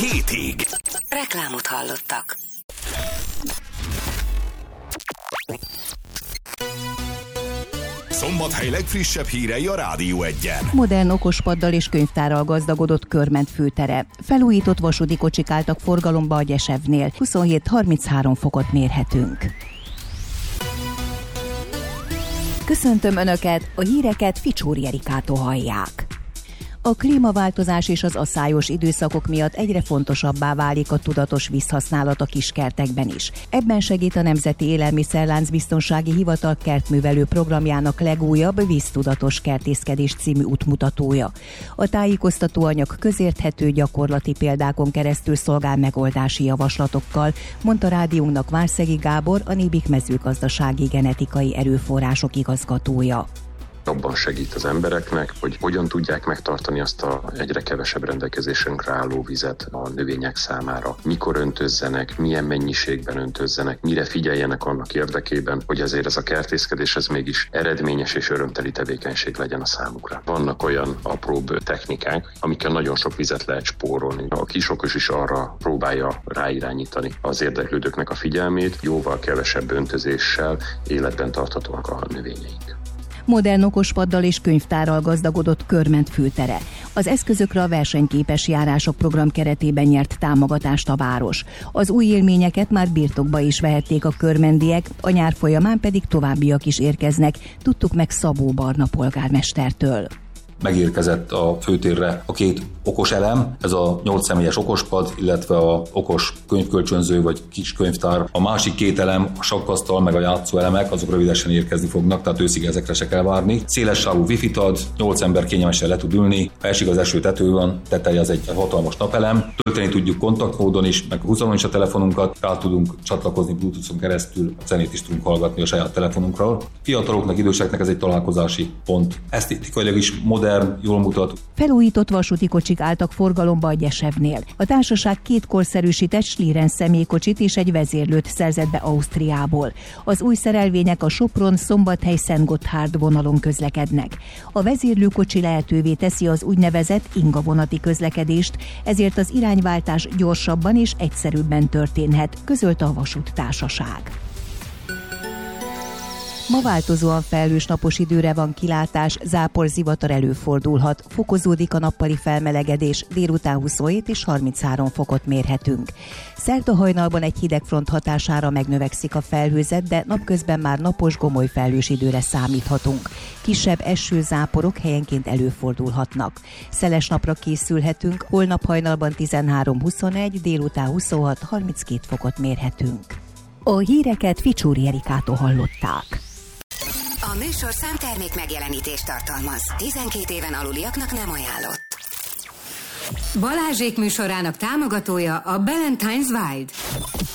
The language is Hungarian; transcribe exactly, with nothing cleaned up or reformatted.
hétig. Reklámot hallottak. Szombathely legfrissebb hírei a Rádió Egyen. Modern okospaddal és könyvtárral gazdagodott Körment főtere. Felújított vasúti kocsik álltak forgalomba a Gyesevnél. huszonhét harminchárom fokot mérhetünk. Köszöntöm Önöket, a híreket Ficsóri Erikától hallják. A klímaváltozás és az asszályos időszakok miatt egyre fontosabbá válik a tudatos vízhasználat a kiskertekben is. Ebben segít a Nemzeti Élelmiszerláncbiztonsági Hivatal kertművelő programjának legújabb Víztudatos kertészkedés című útmutatója. A tájékoztatóanyag közérthető, gyakorlati példákon keresztül szolgál megoldási javaslatokkal, mondta rádiónknak Várszegi Gábor, a Nébik mezőgazdasági genetikai erőforrások igazgatója. Abban segít az embereknek, hogy hogyan tudják megtartani azt a egyre kevesebb rendelkezésünkre álló vizet a növények számára. Mikor öntözzenek, milyen mennyiségben öntözzenek, mire figyeljenek annak érdekében, hogy azért ez a kertészkedés ez mégis eredményes és örömteli tevékenység legyen a számukra. Vannak olyan apróbb technikák, amikkel nagyon sok vizet lehet spórolni. A kisokos is arra próbálja ráirányítani az érdeklődőknek a figyelmét, jóval kevesebb öntözéssel életben tarthatóak a növényeink. Modern okospaddal és könyvtárral gazdagodott Körment főtere. Az eszközökre a versenyképes járások program keretében nyert támogatást a város. Az új élményeket már birtokba is vehették a körmendiek, a nyár folyamán pedig továbbiak is érkeznek, tudtuk meg Szabó Barna polgármestertől. Megérkezett a főtérre a két okos elem, ez a nyolc személyes okospad, illetve a okos könyvkölcsönző vagy kis könyvtár. A másik két elem, a sakkasztal meg a játszóelemek, azok rövidesen érkezni fognak, tehát őszig ezekre se kell várni. Széles sávú wifi-t ad, nyolc ember kényelmesen le tud ülni, ha esik az eső, tető van, teteje az egy hatalmas napelem. Tölteni tudjuk kontaktmódon is, meg húzalon is a telefonunkat, rá tudunk csatlakozni Bluetooth-on keresztül, a zenét is tudunk hallgatni a saját telefonunkról. Fiataloknak, időseknek ez egy találkozási pont. Esztétikailag is modern, jól mutat. Felújított vasúti kocsik álltak forgalomba a Gyesevnél. A társaság két korszerűsített Schlieren személykocsit és egy vezérlőt szerzett be Ausztriából. Az új szerelvények a Sopron-Szombathely-Szentgotthárd vonalon közlekednek. A vezérlőkocsi lehetővé teszi az úgynevezett ingavonati közlekedést, ezért az irányváltás gyorsabban és egyszerűbben történhet, közölte a vasúttársaság. Ma változóan felhős napos időre van kilátás, zápor, zivatar előfordulhat, fokozódik a nappali felmelegedés, délután huszonhét és harminchárom fokot mérhetünk. Szerda hajnalban egy hidegfront hatására megnövekszik a felhőzet, de napközben már napos, gomoly felhős időre számíthatunk. Kisebb esőzáporok helyenként előfordulhatnak. Szeles napra készülhetünk, holnap hajnalban tizenhárom huszonegy, délután huszonhat harminckét fokot mérhetünk. A híreket Ficsóri Erikától hallották. A műsor számtermék megjelenítést tartalmaz. tizenkét éven aluliaknak nem ajánlott. Balázsék műsorának támogatója a Ballantine's Wild.